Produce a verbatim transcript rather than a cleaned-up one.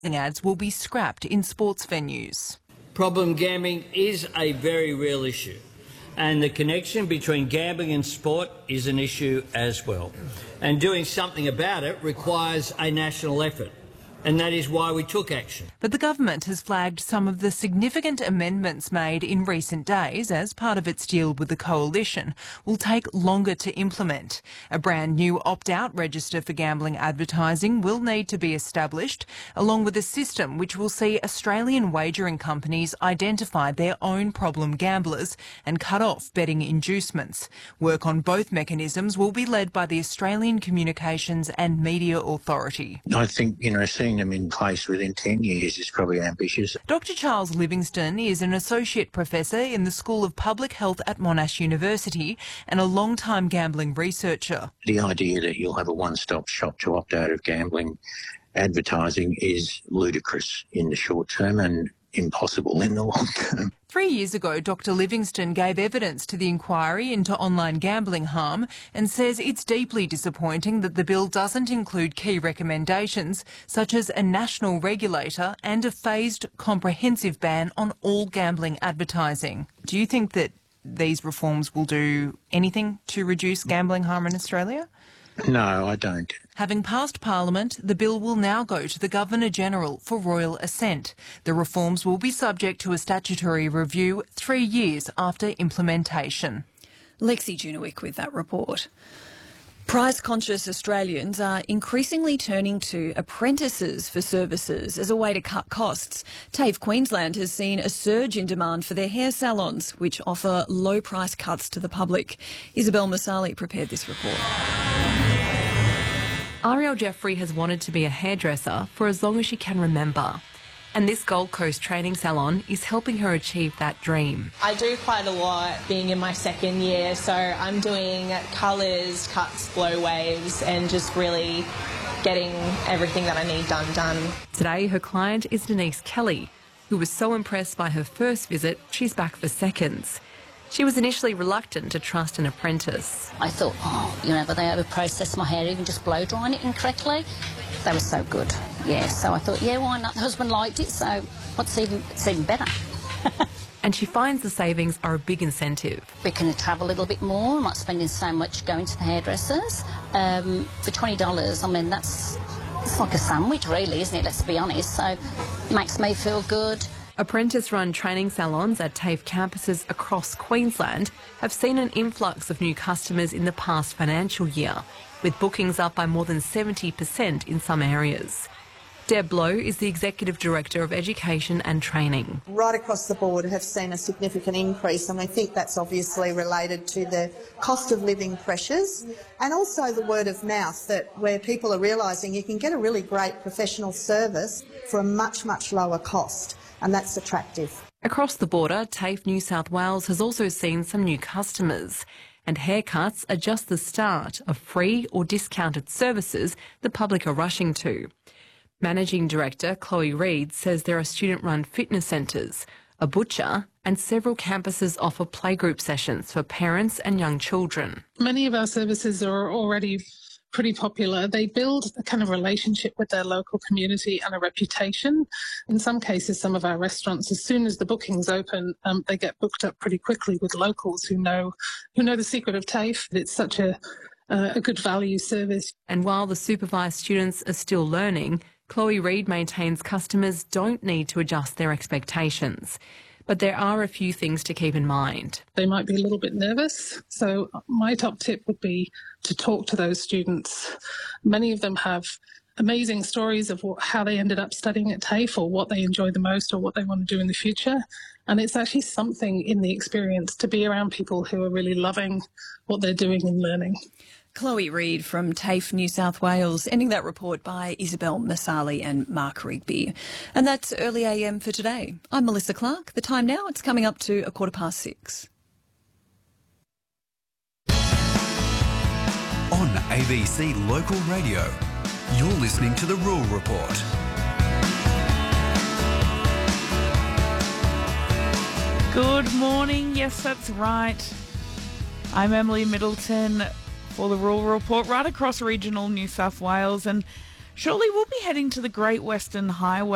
ads will be scrapped in sports venues. Problem gambling is a very real issue, and the connection between gambling and sport is an issue as well. And doing something about it requires a national effort, and that is why we took action. But the government has flagged some of the significant amendments made in recent days as part of its deal with the coalition will take longer to implement. A brand new opt-out register for gambling advertising will need to be established, along with a system which will see Australian wagering companies identify their own problem gamblers and cut off betting inducements. Work on both mechanisms will be led by the Australian Communications and Media Authority. I think, you know, seeing them in place within ten years is probably ambitious. Doctor Charles Livingston is an Associate Professor in the School of Public Health at Monash University and a long-time gambling researcher. The idea that you'll have a one-stop shop to opt out of gambling advertising is ludicrous in the short term and impossible in the long term. Three years ago, Doctor Livingston gave evidence to the inquiry into online gambling harm and says it's deeply disappointing that the bill doesn't include key recommendations such as a national regulator and a phased, comprehensive ban on all gambling advertising. Do you think that these reforms will do anything to reduce gambling harm in Australia? No, I don't. Having passed Parliament, the bill will now go to the Governor-General for royal assent. The reforms will be subject to a statutory review three years after implementation. Lexi Junowick with that report. Price-conscious Australians are increasingly turning to apprentices for services as a way to cut costs. TAFE Queensland has seen a surge in demand for their hair salons, which offer low-price cuts to the public. Isabel Masali prepared this report. Ariel Jeffrey has wanted to be a hairdresser for as long as she can remember. And this Gold Coast training salon is helping her achieve that dream. I do quite a lot being in my second year, so I'm doing colours, cuts, blow waves and just really getting everything that I need done done. Today her client is Denise Kelly, who was so impressed by her first visit she's back for seconds. She was initially reluctant to trust an apprentice. I thought, oh, you know, but they ever process my hair, even just blow drying it incorrectly? They were so good, yeah. So I thought, yeah, why not? The husband liked it, so what's even, it's even better. And she finds the savings are a big incentive. We can travel a little bit more. I'm not spending so much going to the hairdressers. Um, for twenty dollars, I mean, that's it's like a sandwich, really, isn't it? Let's be honest. So it makes me feel good. Apprentice-run training salons at TAFE campuses across Queensland have seen an influx of new customers in the past financial year, with bookings up by more than seventy percent in some areas. Deb Blow is the Executive Director of Education and Training. Right across the board have seen a significant increase, and I think that's obviously related to the cost of living pressures and also the word of mouth, that where people are realising you can get a really great professional service for a much, much lower cost. And that's attractive. Across the border, TAFE New South Wales has also seen some new customers, and haircuts are just the start of free or discounted services the public are rushing to. Managing Director Chloe Reid says there are student-run fitness centres, a butcher, and several campuses offer playgroup sessions for parents and young children. Many of our services are already pretty popular. They build a kind of relationship with their local community and a reputation. In some cases, some of our restaurants, as soon as the bookings open, um, they get booked up pretty quickly with locals who know who know the secret of TAFE. It's such a, uh, a good value service. And while the supervised students are still learning, Chloe Reid maintains customers don't need to adjust their expectations. But there are a few things to keep in mind. They might be a little bit nervous. So my top tip would be to talk to those students. Many of them have amazing stories of what, how they ended up studying at TAFE or what they enjoy the most or what they want to do in the future. And it's actually something in the experience to be around people who are really loving what they're doing and learning. Chloe Reid from TAFE New South Wales, ending that report by Isabel Masali and Mark Rigby. And that's Early A M for today. I'm Melissa Clark. The time now, it's coming up to a quarter past six. On A B C Local Radio, you're listening to The Rural Report. Good morning. Yes, that's right. I'm Emily Middleton for the Rural Report right across regional New South Wales, and shortly we'll be heading to the Great Western Highway.